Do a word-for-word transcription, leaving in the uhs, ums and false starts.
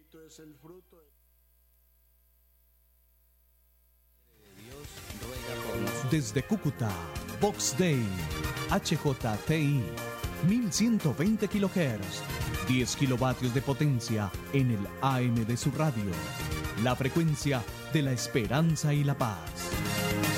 Espíritu es el fruto de Dios ruega por nosotros. Desde Cúcuta, Vox Day, H J T I, mil ciento veinte kilohertz, diez kilovatios de potencia en el A M de su radio. La frecuencia de la esperanza y la paz.